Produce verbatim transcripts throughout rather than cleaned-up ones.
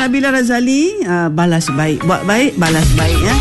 Nabila Razali, uh, balas baik. Buat baik, balas baik ya.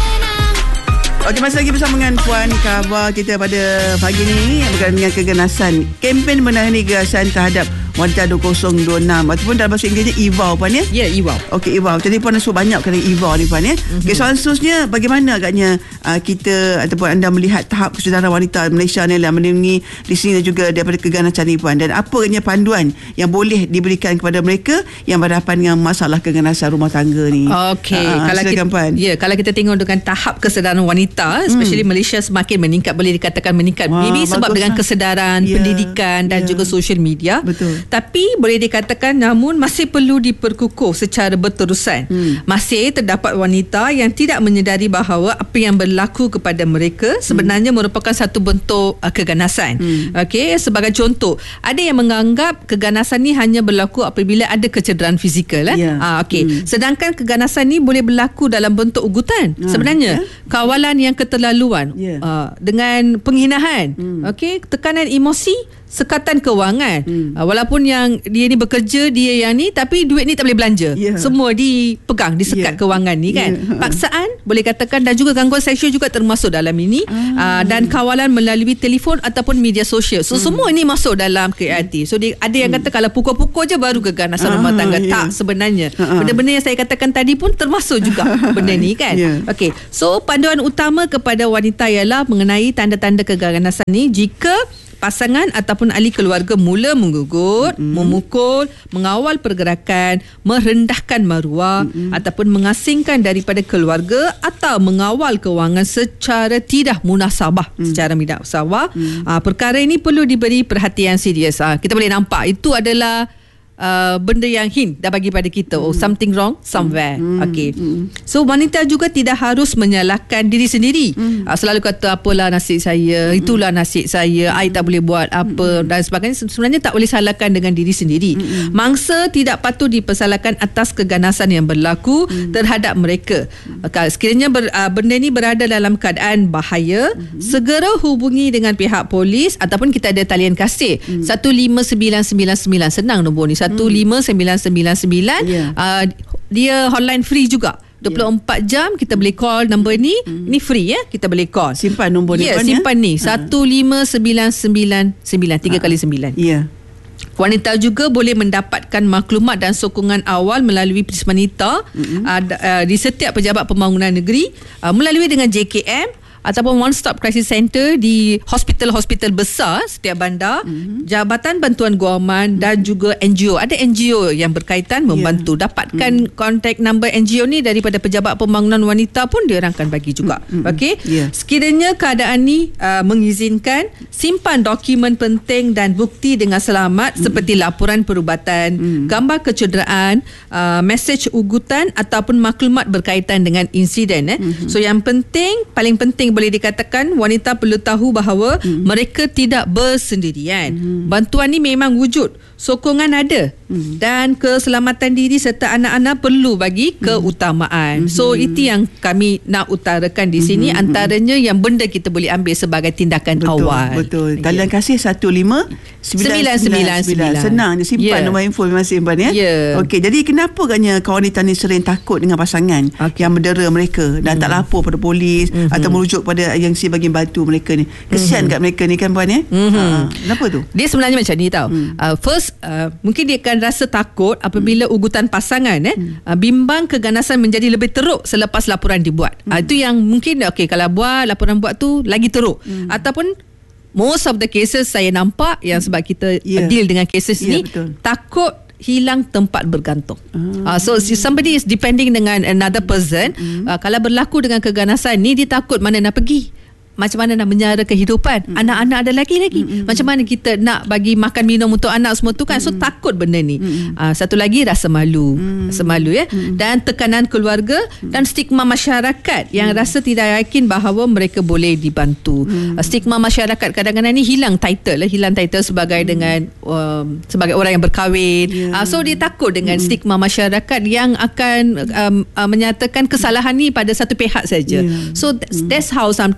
Okey, masih lagi bersama dengan Puan Khabar kita pada pagi ni berkaitan dengan keganasan. Kempen menangani keganasan terhadap wanita dua ribu dua puluh enam ataupun dalam bahasa Inggerisnya E V A W, Puan ya? Ya, yeah, E V A W. Okey, E V A W. Jadi Puan rasa banyak kena E V A W ni, Puan ya? Mm-hmm. Okey, soalan seterusnya, bagaimana agaknya uh, kita ataupun anda melihat tahap kesedaran wanita Malaysia ni dalam melindungi di sini dan juga daripada keganasan ni, Puan? Dan apa agaknya panduan yang boleh diberikan kepada mereka yang berhadapan dengan masalah keganasan rumah tangga ni? Okey, uh, kalau silakan, kita, Puan. Ya, kalau kita tengok dengan tahap kesedaran wanita, especially hmm. Malaysia semakin meningkat, boleh dikatakan meningkat. Wah, ini sebab dengan lah. kesedaran, yeah, pendidikan dan yeah. juga social media. Betul. Tapi boleh dikatakan namun masih perlu diperkukuh secara berterusan. Hmm. Masih terdapat wanita yang tidak menyedari bahawa apa yang berlaku kepada mereka sebenarnya hmm. merupakan satu bentuk uh, keganasan. Hmm. Okey, sebagai contoh, ada yang menganggap keganasan ni hanya berlaku apabila ada kecederaan fizikal eh. Yeah. Ah, okey. Hmm. Sedangkan keganasan ni boleh berlaku dalam bentuk ugutan. Hmm. Sebenarnya yeah. kawalan yang keterlaluan yeah. uh, dengan penghinaan, hmm. okey, tekanan emosi, sekatan kewangan. Hmm. Uh, walaupun yang dia ni bekerja, dia yang ni, tapi duit ni tak boleh belanja. Yeah. Semua dipegang, disekat yeah. kewangan ni kan. Yeah. Paksaan boleh katakan dan juga gangguan seksual juga termasuk dalam ini. Ah. Uh, dan kawalan melalui telefon ataupun media sosial. So hmm. semua ini masuk dalam K R T. So dia, ada yang kata hmm. kalau pukul-pukul je baru keganasan ah, rumah tangga. Yeah. Tak sebenarnya. Ah. Benda-benda yang saya katakan tadi pun termasuk juga benda ni kan. Yeah. Okey. So panduan utama kepada wanita ialah mengenai tanda-tanda keganasan ni jika pasangan ataupun ahli keluarga mula menggugut, mm-hmm. memukul, mengawal pergerakan, merendahkan maruah mm-hmm. ataupun mengasingkan daripada keluarga atau mengawal kewangan secara tidak munasabah, mm. secara tidak munasabah. Mm. Uh, perkara ini perlu diberi perhatian serius. Uh, kita boleh nampak itu adalah Uh, benda yang hint dah bagi pada kita, oh something wrong somewhere. mm. Okey. mm. So wanita juga tidak harus menyalahkan diri sendiri. mm. uh, Selalu kata apalah nasib saya, mm. itulah nasib saya, I tak boleh buat apa mm. dan sebagainya. Sebenarnya tak boleh salahkan dengan diri sendiri. mm. Mangsa tidak patut dipersalahkan atas keganasan yang berlaku mm. terhadap mereka. mm. uh, Sekiranya ber, uh, benda ni berada dalam keadaan bahaya, mm. segera hubungi dengan pihak polis ataupun kita ada talian kasih mm. satu lima sembilan sembilan sembilan. Senang nombor ni, satu lima sembilan sembilan sembilan. Yeah. Uh, dia hotline free juga. dua puluh empat yeah. jam kita boleh call nombor ni. Mm. Ni free ya, kita boleh call. Simpan nombor ni. Ya, simpan ya? Ni satu lima sembilan sembilan sembilan tiga kali sembilan. Ya. Yeah. Wanita juga boleh mendapatkan maklumat dan sokongan awal melalui Prisma Wanita mm-hmm. uh, uh, di setiap pejabat pembangunan negeri uh, melalui dengan J K M ataupun One Stop Crisis Center di hospital-hospital besar setiap bandar, mm-hmm. Jabatan Bantuan Guaman, mm-hmm. dan juga N G O. Ada N G O yang berkaitan membantu. Yeah. Dapatkan mm-hmm. kontak number N G O ni daripada Pejabat Pembangunan Wanita pun dia orang akan bagi juga. Mm-hmm. Okey. Yeah. Sekiranya keadaan ni uh, mengizinkan, simpan dokumen penting dan bukti dengan selamat mm-hmm. seperti laporan perubatan, mm-hmm. gambar kecederaan, uh, mesej ugutan ataupun maklumat berkaitan dengan insiden. Eh. Mm-hmm. So yang penting, paling penting boleh dikatakan wanita perlu tahu bahawa mm. mereka tidak bersendirian. Mm. Bantuan ni memang wujud, sokongan ada, mm. dan keselamatan diri serta anak-anak perlu bagi keutamaan. Mm. So itu yang kami nak utarakan di sini, mm-hmm. antaranya yang benda kita boleh ambil sebagai tindakan betul, awal. Betul. Talian yeah. kasih satu lima sembilan sembilan sembilan. Senang je, simpan yeah. nombor info memang simpan ya. Yeah. Okey, jadi kenapa agaknya kawan wanita ni sering takut dengan pasangan okay. yang mendera mereka dan mm. tak lapor pada polis mm-hmm. atau merujuk pada agensi bagi bantu mereka ni. Kesian mm-hmm. kat mereka ni kan, Puan ya. Mm-hmm. Ha, kenapa tu? Dia sebenarnya macam ni tau. Mm. Uh, first uh, mungkin dia akan rasa takut apabila mm. ugutan pasangan eh mm. uh, bimbang keganasan menjadi lebih teruk selepas laporan dibuat. Mm. Uh, itu yang mungkin okey kalau buat laporan buat tu lagi teruk. Mm. Ataupun most of the cases saya nampak yang sebab kita yeah. deal dengan cases yeah, ni betul. Takut hilang tempat bergantung. Ah. Uh, so somebody is depending dengan another person. Mm. Uh, kalau berlaku dengan keganasan ni, dia takut mana nak pergi, macam mana nak menyara kehidupan. Mm. Anak-anak ada lagi lagi. Mm-hmm. Macam mana kita nak bagi makan minum untuk anak semua tu kan. So mm. takut benda ni. Mm. Uh, satu lagi rasa malu. Mm. Rasa malu ya. Mm. Dan tekanan keluarga mm. dan stigma masyarakat yang mm. rasa tidak yakin bahawa mereka boleh dibantu. Mm. Uh, stigma masyarakat kadang-kadang ni hilang title lah, hilang title sebagai mm. dengan um, sebagai orang yang berkahwin. Yeah. Uh, so dia takut dengan mm. stigma masyarakat yang akan um, uh, menyatakan kesalahan ni pada satu pihak saja. Yeah. So that's, mm. that's how sometimes people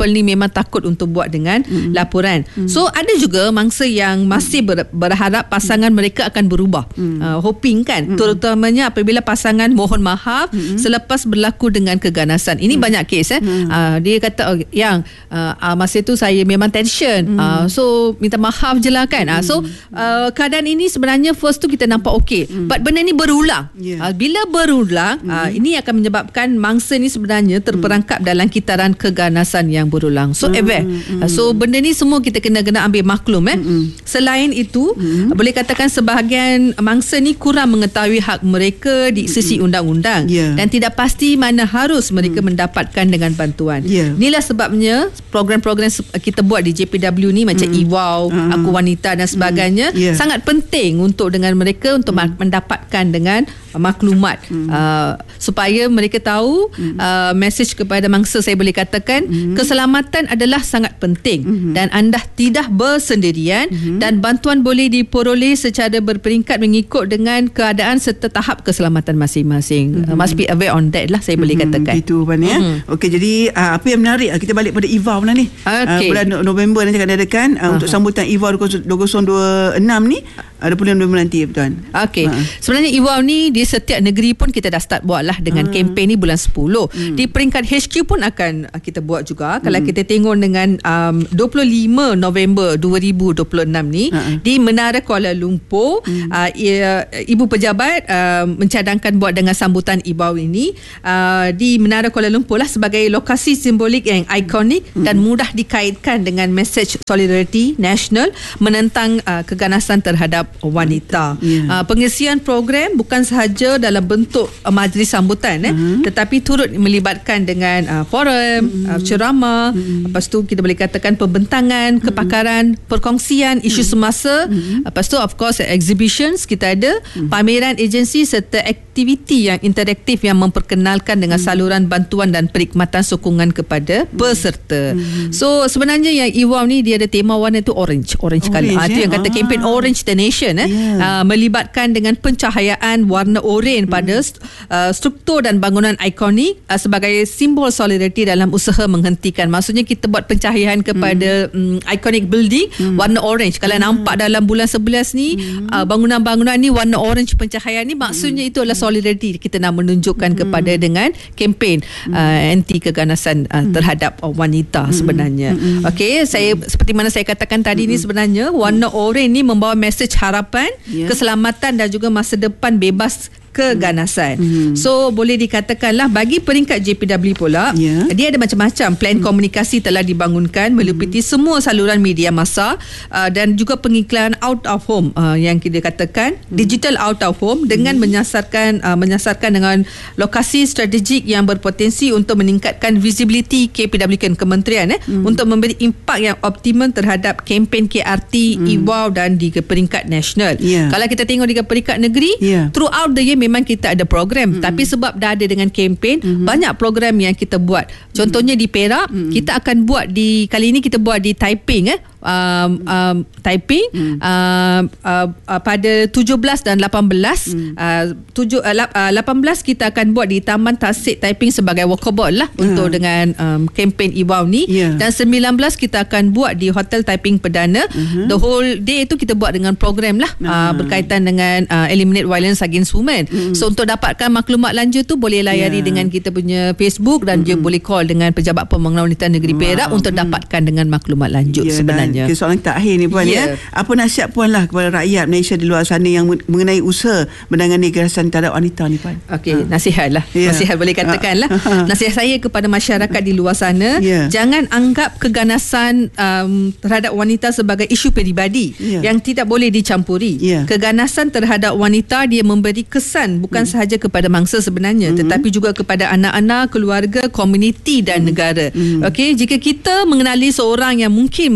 people ni memang takut untuk buat dengan mm. laporan. Mm. So ada juga mangsa yang masih ber, berharap pasangan mm. mereka akan berubah. Mm. Uh, hoping kan, mm. terutamanya apabila pasangan mohon maaf mm. selepas berlaku dengan keganasan. Ini mm. banyak kes eh. Mm. Uh, dia kata oh, yang uh, uh, masa tu saya memang tension. Mm. Uh, so minta maaf je lah kan. Mm. Uh, so uh, keadaan ini sebenarnya first tu kita nampak okey. Mm. But benda ni berulang. Yeah. Uh, bila berulang, mm. uh, ini akan menyebabkan mangsa ni sebenarnya terperangkap mm. dalam kitaran keganasan yang berulang. So mm. aware. Uh, so benda ni semua kita kena kena ambil maklum eh. Mm. Selain itu, mm. uh, boleh katakan sebahagian mangsa ni kurang mengetahui hak mereka di sisi mm. undang-undang yeah. dan tidak pasti mana harus mereka mm. mendapatkan dengan bantuan. Yeah. Inilah sebabnya program-program kita buat di J P W ni macam mm. E-Wow, uh-huh. Aku Wanita dan sebagainya mm. yeah. sangat penting untuk dengan mereka untuk mm. mendapatkan dengan maklumat mm. uh, supaya mereka tahu mm. uh, mesej kepada mangsa, saya boleh katakan mm. keselamatan adalah sangat penting mm. dan anda tidak bersendirian mm. dan bantuan boleh diperoleh secara berperingkat mengikut dengan keadaan serta tahap keselamatan masing-masing. mm. uh, must be aware on that lah, saya mm. boleh katakan itu Puan ya. mm. Okey, jadi uh, apa yang menarik, kita balik pada E-Wow lah ni. Okay. uh, bulan November nanti akan diadakan uh, uh-huh. untuk sambutan E-Wow dua ribu dua puluh enam ni, ada bulan November nanti Tuan. Okey. Uh-huh. Sebenarnya E-Wow ni di setiap negeri pun kita dah start buat lah dengan uh-huh. kempen ni bulan sepuluh. Hmm. Di peringkat H Q pun akan kita buat juga. Hmm. Kalau kita tengok dengan um, dua puluh lima November dua ribu dua puluh enam ni uh-huh. di Menara Kuala Lumpur, hmm. uh, Ibu Pejabat uh, mencadangkan buat dengan sambutan E-Wow ini uh, di Menara Kuala Lumpur lah sebagai lokasi simbolik yang ikonik hmm. dan mudah dikaitkan dengan mesej solidariti nasional menentang uh, keganasan terhadap wanita. Yeah. Uh, pengisian program bukan sahaja dalam bentuk uh, majlis sambutan eh, uh-huh. tetapi turut melibatkan dengan uh, forum, uh-huh. uh, ceramah, uh-huh. lepas tu kita boleh katakan pembentangan, uh-huh. kepakaran, perkongsian isu uh-huh. semasa, uh-huh. lepas tu of course exhibitions kita ada, uh-huh. pameran agensi serta aktiviti yang interaktif yang memperkenalkan dengan uh-huh. saluran bantuan dan perkhidmatan sokongan kepada uh-huh. peserta. Uh-huh. So sebenarnya yang E-Wow ni dia ada tema warna tu orange, orange, orange colour. Ah, itu yang kata kempen ah. Orange the Nation eh, yeah. uh, melibatkan dengan pencahayaan warna oranye pada uh, struktur dan bangunan ikonik uh, sebagai simbol solidariti dalam usaha menghentikan. Maksudnya kita buat pencahayaan kepada mm. um, iconic building mm. warna orange. Kalau mm. nampak dalam bulan sebelas ni mm. uh, bangunan-bangunan ni warna orange pencahayaan ni, maksudnya mm. itu adalah solidariti kita nak menunjukkan mm. kepada dengan kempen mm. uh, anti keganasan uh, mm. terhadap uh, wanita mm. sebenarnya. Mm. Okey, saya mm. seperti mana saya katakan tadi mm. ni sebenarnya warna orange ni membawa mesej harapan, yeah. keselamatan dan juga masa depan bebas keganasan. Hmm. So boleh dikatakanlah bagi peringkat J P W pula, yeah. dia ada macam-macam plan hmm. komunikasi telah dibangunkan meliputi hmm. semua saluran media massa uh, dan juga pengiklan out of home uh, yang kita katakan hmm. digital out of home dengan hmm. menyasarkan uh, menyasarkan dengan lokasi strategik yang berpotensi untuk meningkatkan visibility K P W kan kementerian eh hmm. untuk memberi impak yang optimum terhadap kempen K R T, hmm. E-Wow dan di peringkat nasional. Yeah. Kalau kita tengok di peringkat negeri, yeah. throughout the year memang kita ada program, mm-hmm. tapi sebab dah ada dengan kempen, mm-hmm. banyak program yang kita buat. Contohnya mm-hmm. di Perak, mm-hmm. kita akan buat di kali ini kita buat di Taiping eh um, um, Taiping mm. uh, uh, uh, pada tujuh belas dan lapan belas mm. uh, tujuh, uh, lapan belas kita akan buat di Taman Tasik Taiping sebagai walkabout lah yeah. untuk dengan um, kempen E-Wow ni yeah. dan sembilan belas kita akan buat di Hotel Taiping Perdana. Uh-huh. The whole day itu kita buat dengan program lah uh-huh. uh, berkaitan dengan uh, Eliminate Violence Against Women. Uh-huh. So untuk dapatkan maklumat lanjut tu boleh layari yeah. dengan kita punya Facebook dan uh-huh. dia boleh call dengan Pejabat Pembangunan Wanita Negeri Perak wow. untuk dapatkan dengan maklumat lanjut yeah, sebenarnya. Okay, soalan terakhir ni Puan yeah. ya. Apa nasihat Puan lah kepada rakyat Malaysia di luar sana yang mengenai usaha menangani kekerasan terhadap wanita ni Puan? Okey, ha. nasihat lah. Yeah. Nasihat boleh katakan lah. Ha. Nasihat saya kepada masyarakat di luar sana, yeah. jangan anggap keganasan um, terhadap wanita sebagai isu peribadi yeah. yang tidak boleh dicampuri. Yeah. Keganasan terhadap wanita dia memberi kesan bukan mm. sahaja kepada mangsa sebenarnya, mm-hmm. tetapi juga kepada anak-anak, keluarga, komuniti dan mm. negara. Mm. Okey, jika kita mengenali seorang yang mungkin menjadi bangsa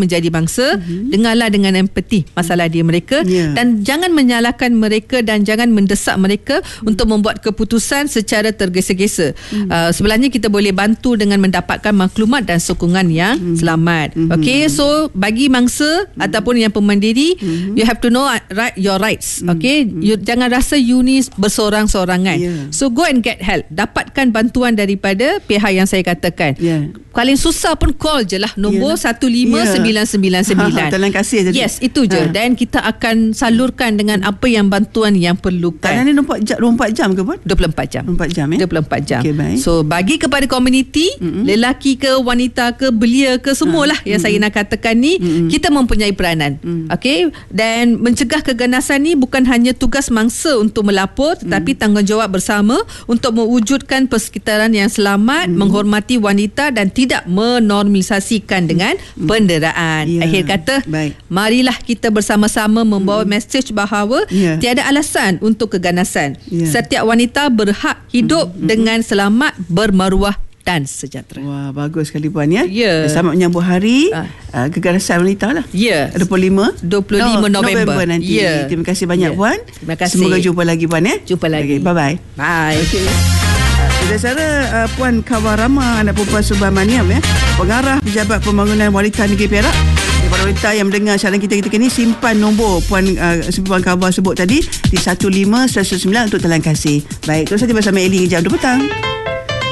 mangsa, mm-hmm. dengarlah dengan empati masalah dia mereka, yeah. dan jangan menyalahkan mereka dan jangan mendesak mereka mm-hmm. untuk membuat keputusan secara tergesa-gesa. Mm-hmm. Uh, sebenarnya kita boleh bantu dengan mendapatkan maklumat dan sokongan yang mm-hmm. selamat. Mm-hmm. Okay, so bagi mangsa mm-hmm. ataupun yang pemandiri, mm-hmm. you have to know right your rights. Mm-hmm. Okay, you jangan rasa you ni bersorang-sorangan. Yeah. So go and get help. Dapatkan bantuan daripada pihak yang saya katakan. Yeah. Paling susah pun call je lah nombor yeah. satu lima sembilan sembilan sembilan. Terima kasih. Yes, itu je. Ha. Dan kita akan salurkan dengan apa yang bantuan yang perlukan. Tahanan ni dua puluh empat jam ke pun? dua puluh empat jam. dua puluh empat jam eh? dua puluh empat jam. Okay, baik. So bagi kepada komuniti, mm-hmm. lelaki ke, wanita ke, belia ke, semualah ha. yang mm-hmm. saya nak katakan ni, mm-hmm. kita mempunyai peranan. Mm-hmm. Okay? Dan mencegah keganasan ni bukan hanya tugas mangsa untuk melapor, tetapi mm-hmm. tanggungjawab bersama untuk mewujudkan persekitaran yang selamat, mm-hmm. menghormati wanita dan tidak menormalisasikan dengan mm-hmm. penderaan. Yeah. Akhir kata, baik. Marilah kita bersama-sama membawa mm-hmm. mesej bahawa yeah. tiada alasan untuk keganasan. Yeah. Setiap wanita berhak hidup mm-hmm. dengan selamat, bermaruah dan sejahtera. Wah, bagus sekali puan ya. Yeah. Selamat menyambut hari ah. uh, keganasan wanita lah. Ya. Yeah. dua puluh lima November. November nanti. Yeah. Terima kasih banyak yeah. puan. Terima kasih. Semoga jumpa lagi puan ya. Jumpa lagi. Okay, bye-bye. Bye. Okay. Saudara, uh, Puan Kawarama, anak perempuan Subramaniam ya, pengarah Pejabat Pembangunan Wanita Negeri Perak. Kepada wanita yang mendengar siaran kita ketika ini, simpan nombor Puan uh, Puan Kawar sebut tadi di satu lima satu sembilan untuk talian kasih. Baik, terus saja bersama Eli jam dua petang.